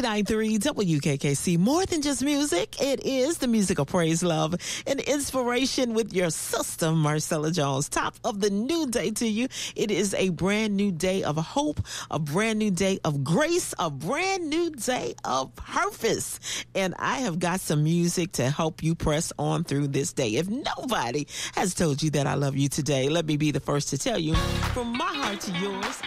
89.3 WKKC. More than just music, it is the music of praise, love, and inspiration with your sister, Marcella Jones. Top of the new day to you. It is a brand new day of hope, a brand new day of grace, a brand new day of purpose. And I have got some music to help you press on through this day. If nobody has told you that I love you today, let me be the first to tell you, from my heart to yours,